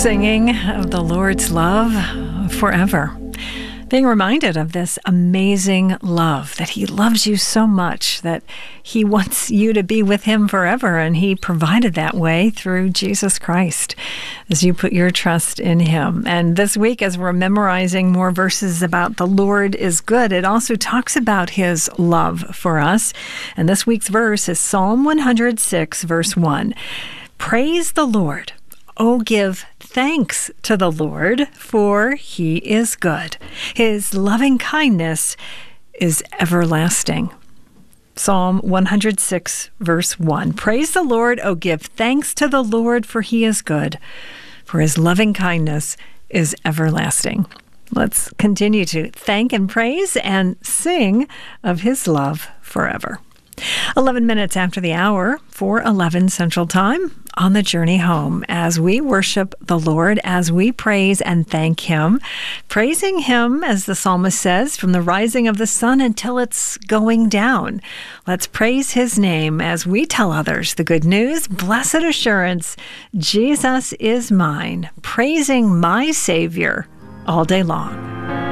Singing of the Lord's love forever. Being reminded of this amazing love, that He loves you so much, that He wants you to be with Him forever, and He provided that way through Jesus Christ as you put your trust in Him. And this week, as we're memorizing more verses about the Lord is good, it also talks about His love for us. And this week's verse is Psalm 106, verse 1. Praise the Lord. Oh, give thanks to the Lord, for He is good. His loving kindness is everlasting. Psalm 106, verse 1. Praise the Lord. Oh, give thanks to the Lord, for He is good. For His loving kindness is everlasting. Let's continue to thank and praise and sing of His love forever. 11 minutes after the hour, 4:11 Central Time, on the journey home as we worship the Lord, as we praise and thank Him, praising Him, as the psalmist says, from the rising of the sun until it's going down. Let's praise His name as we tell others the good news. Blessed assurance, Jesus is mine, praising my Savior all day long.